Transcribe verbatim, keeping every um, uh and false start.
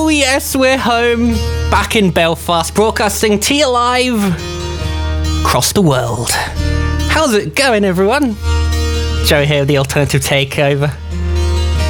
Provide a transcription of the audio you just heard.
Oh yes, we're home, back in Belfast, broadcasting to you live across the world. How's it going, everyone? Joe here with the Alternative Takeover.